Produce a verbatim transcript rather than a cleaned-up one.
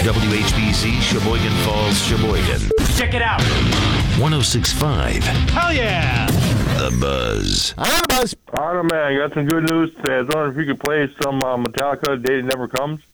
W H B Z, Sheboygan Falls, Sheboygan. Check it out. one oh six point five. Hell yeah. The Buzz. I Buzz. All right, man, I got some good news today. I was wondering if you could play some uh, Metallica, Day That Never Comes.